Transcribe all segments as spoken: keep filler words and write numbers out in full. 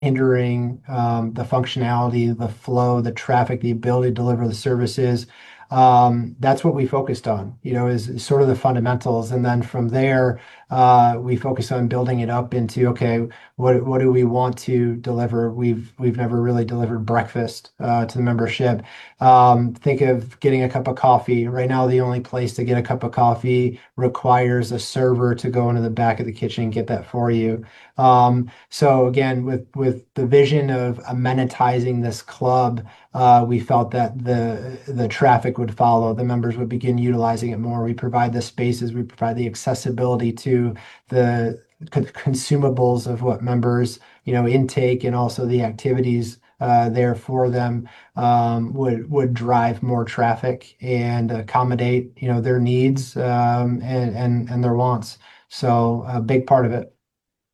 hindering um, the functionality, the flow, the traffic, the ability to deliver the services. Um, that's what we focused on, you know, is, is sort of the fundamentals. And then from there, uh, we focus on building it up into, okay, what what do we want to deliver? We've we've never really delivered breakfast uh, to the membership. Um, think of getting a cup of coffee. Right now, the only place to get a cup of coffee requires a server to go into the back of the kitchen and get that for you. Um, so again, with with the vision of amenitizing this club, uh, we felt that the the traffic would follow. The members would begin utilizing it more. We provide the spaces, we provide the accessibility to the con- consumables of what members, you know, intake and also the activities uh, there for them um, would would drive more traffic and accommodate, you know, their needs um, and and and their wants. So a big part of it.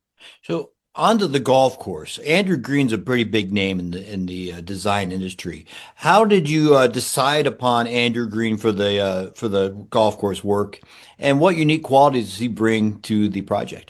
So onto the golf course. Andrew Green's a pretty big name in the in the uh, design industry. How did you uh, decide upon Andrew Green for the uh, for the golf course work, and what unique qualities does he bring to the project?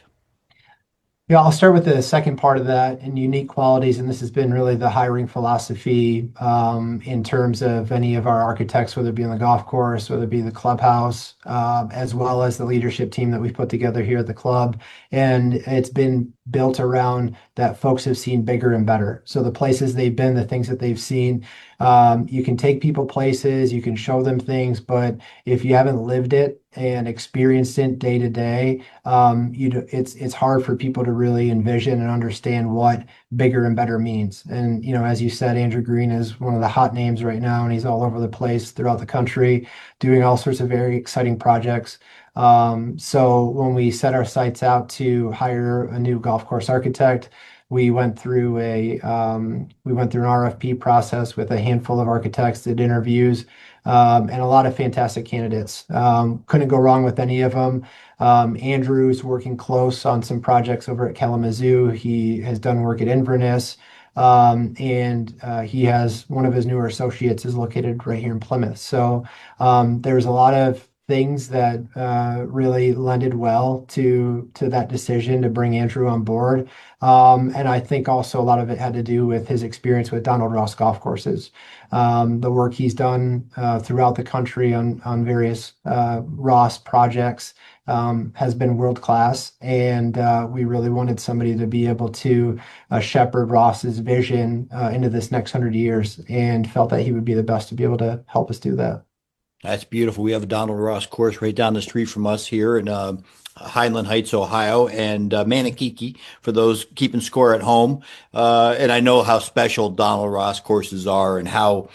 Yeah, I'll start with the second part of that and unique qualities. And this has been really the hiring philosophy um, in terms of any of our architects, whether it be on the golf course, whether it be the clubhouse, uh, as well as the leadership team that we've put together here at the club. And it's been built around that folks have seen bigger and better. So the places they've been, the things that they've seen, um, you can take people places, you can show them things, but if you haven't lived it and experienced it day to day, um, you know, it's it's hard for people to really envision and understand what bigger and better means. And you know, as you said, Andrew Green is one of the hot names right now, and he's all over the place throughout the country, doing all sorts of very exciting projects. Um, so when we set our sights out to hire a new golf course architect, we went through a um, we went through an R F P process with a handful of architects, did interviews, um, and a lot of fantastic candidates. Um, couldn't go wrong with any of them. Um, Andrew's working close on some projects over at Kalamazoo. He has done work at Inverness. Um, and uh, he has one of his newer associates is located right here in Plymouth. So um, there's a lot of things that uh, really lended well to to that decision to bring Andrew on board. Um, and I think also a lot of it had to do with his experience with Donald Ross golf courses, um, the work he's done uh, throughout the country on on various uh, Ross projects um, has been world class, and uh, we really wanted somebody to be able to uh, shepherd Ross's vision uh, into this next hundred years, and felt that he would be the best to be able to help us do that. That's beautiful. We have a Donald Ross course right down the street from us here in uh, Highland Heights, Ohio, and uh, Manakiki for those keeping score at home. Uh, and I know how special Donald Ross courses are and how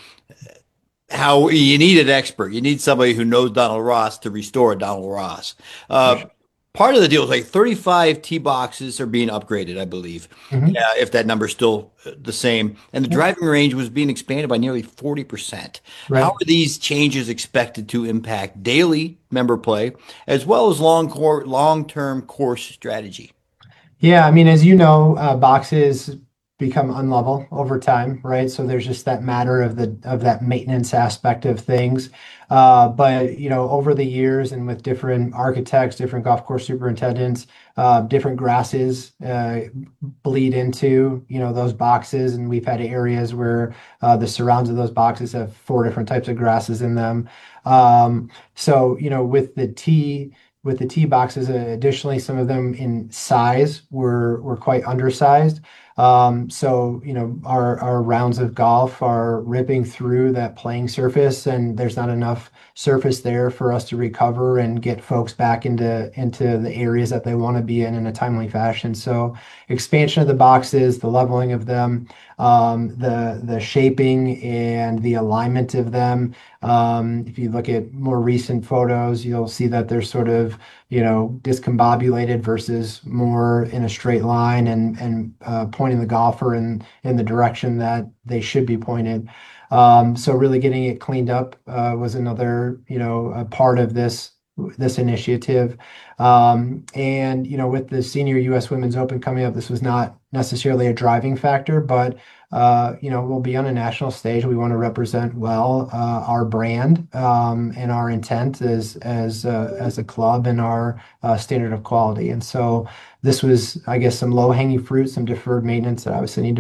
how you need an expert. You need somebody who knows Donald Ross to restore Donald Ross. For Uh, sure. part of the deal is like thirty-five tee boxes are being upgraded, I believe. Mhm. Yeah, if that number's still uh, the same. And the Yep. driving range was being expanded by nearly forty percent. How Right. are these changes expected to impact daily member play as well as long core, long-term course strategy? Yeah, I mean, as you know, uh, boxes become unlevel over time, right? So there's just that matter of the of that maintenance aspect of things. Uh, but you know, over the years and with different architects, different golf course superintendents, uh, different grasses uh, bleed into you know those boxes, and we've had areas where uh, the surrounds of those boxes have four different types of grasses in them. Um, so you know, with the tee with the tee boxes. Uh, additionally, some of them in size were were quite undersized. Um, so you know, our our rounds of golf are ripping through that playing surface, and there's not enough surface there for us to recover and get folks back into into the areas that they want to be in in a timely fashion. So expansion of the boxes, the leveling of them, um, the the shaping and the alignment of them. Um, if you look at more recent photos, you'll see that they're sort of, you know, discombobulated versus more in a straight line and and uh, pointing the golfer in in the direction that they should be pointed. Um, so really getting it cleaned up uh, was another, you know, a part of this this initiative. Um, and you know, with the senior U S Women's Open coming up, this was not necessarily a driving factor, but uh, you know, we'll be on a national stage. We want to represent well uh, our brand um, and our intent as as uh, as a club and our uh, standard of quality. And so this was, I guess, some low hanging fruit, some deferred maintenance that obviously need to